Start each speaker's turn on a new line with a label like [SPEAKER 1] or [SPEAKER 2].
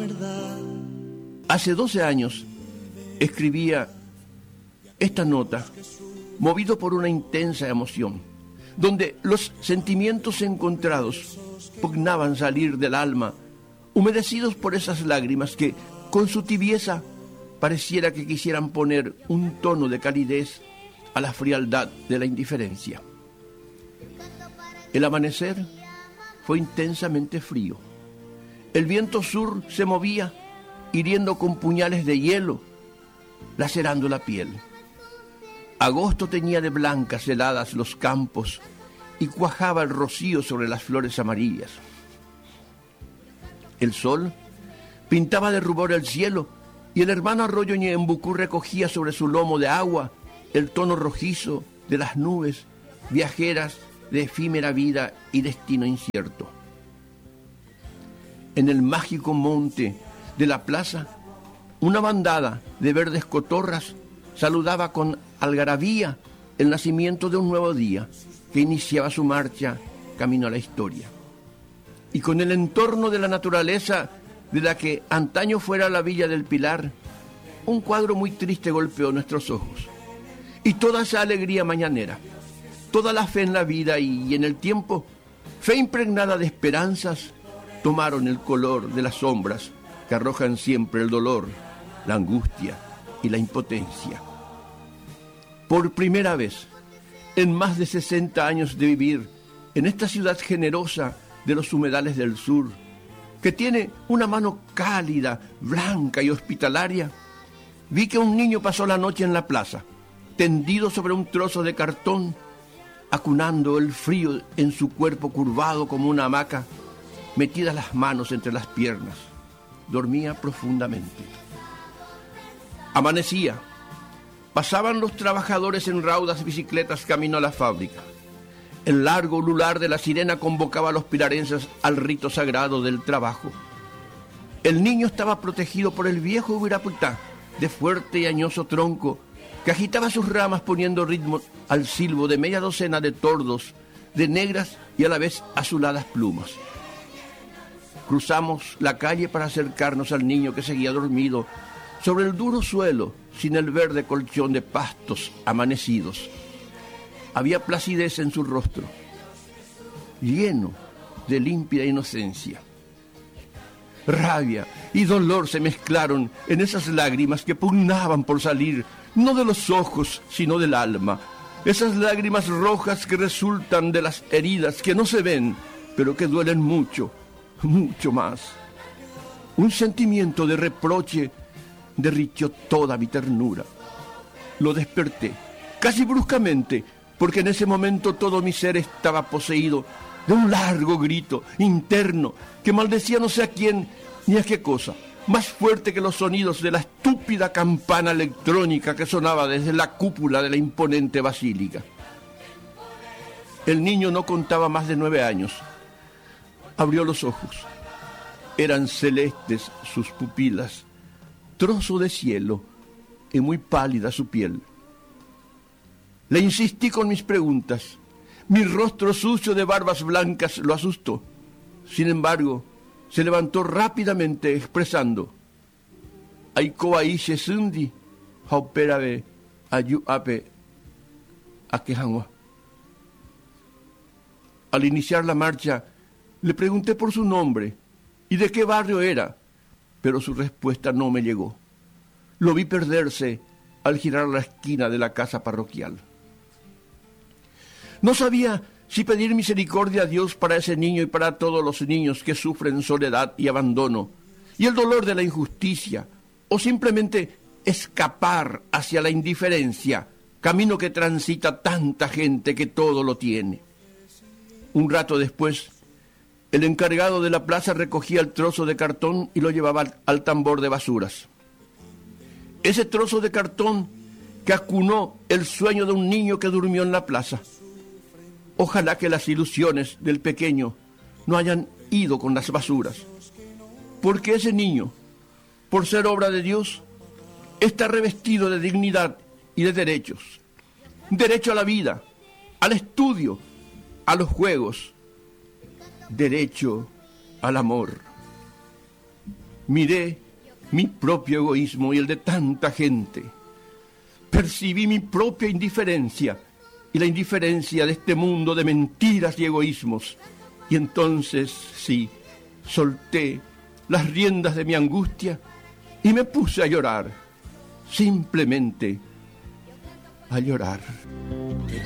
[SPEAKER 1] Hace 12 años escribía esta nota, movido por una intensa emoción, donde los sentimientos encontrados pugnaban salir del alma, humedecidos por esas lágrimas que, con su tibieza, pareciera que quisieran poner un tono de calidez a la frialdad de la indiferencia. El amanecer fue intensamente frío. El viento sur se movía, hiriendo con puñales de hielo, lacerando la piel. Agosto teñía de blancas heladas los campos y cuajaba el rocío sobre las flores amarillas. El sol pintaba de rubor el cielo y el hermano arroyo Ñembucú recogía sobre su lomo de agua el tono rojizo de las nubes viajeras de efímera vida y destino incierto. En el mágico monte de la plaza, una bandada de verdes cotorras saludaba con algarabía el nacimiento de un nuevo día que iniciaba su marcha camino a la historia. Y con el entorno de la naturaleza de la que antaño fuera la Villa del Pilar, un cuadro muy triste golpeó nuestros ojos. Y toda esa alegría mañanera, toda la fe en la vida y en el tiempo, fe impregnada de esperanzas, tomaron el color de las sombras que arrojan siempre el dolor, la angustia y la impotencia. Por primera vez, en más de 60 años de vivir en esta ciudad generosa de los humedales del sur, que tiene una mano cálida, blanca y hospitalaria, vi que un niño pasó la noche en la plaza, tendido sobre un trozo de cartón, acunando el frío en su cuerpo curvado como una hamaca, metidas las manos entre las piernas. Dormía profundamente. Amanecía. Pasaban los trabajadores en raudas bicicletas camino a la fábrica. El largo ulular de la sirena convocaba a los pilarenses al rito sagrado del trabajo. El niño estaba protegido por el viejo Uiraputá, de fuerte y añoso tronco, que agitaba sus ramas poniendo ritmo al silbo de media docena de tordos, de negras y a la vez azuladas plumas. Cruzamos la calle para acercarnos al niño que seguía dormido sobre el duro suelo, sin el verde colchón de pastos amanecidos. Había placidez en su rostro, lleno de límpida inocencia. Rabia y dolor se mezclaron en esas lágrimas que pugnaban por salir, no de los ojos, sino del alma. Esas lágrimas rojas que resultan de las heridas que no se ven, pero que duelen mucho, mucho más. Un sentimiento de reproche derritió toda mi ternura. Lo desperté, casi bruscamente, porque en ese momento todo mi ser estaba poseído de un largo grito interno que maldecía no sé a quién ni a qué cosa, más fuerte que los sonidos de la estúpida campana electrónica que sonaba desde la cúpula de la imponente basílica. El niño no contaba más de 9 años. Abrió los ojos. Eran celestes sus pupilas, trozo de cielo y muy pálida su piel. Le insistí con mis preguntas. Mi rostro sucio de barbas blancas lo asustó. Sin embargo, se levantó rápidamente expresando: Aikoa ishe sundi, hauperabe, ayu ape, akehanwa. Al iniciar la marcha, le pregunté por su nombre y de qué barrio era, pero su respuesta no me llegó. Lo vi perderse al girar la esquina de la casa parroquial. No sabía si pedir misericordia a Dios para ese niño y para todos los niños que sufren soledad y abandono y el dolor de la injusticia, o simplemente escapar hacia la indiferencia, camino que transita tanta gente que todo lo tiene. Un rato después, el encargado de la plaza recogía el trozo de cartón y lo llevaba al tambor de basuras. Ese trozo de cartón que acunó el sueño de un niño que durmió en la plaza. Ojalá que las ilusiones del pequeño no hayan ido con las basuras, porque ese niño, por ser obra de Dios, está revestido de dignidad y de derechos. Derecho a la vida, al estudio, a los juegos, derecho al amor. Miré mi propio egoísmo y el de tanta gente. Percibí mi propia indiferencia y la indiferencia de este mundo de mentiras y egoísmos. Y entonces, sí, solté las riendas de mi angustia y me puse a llorar, simplemente a llorar.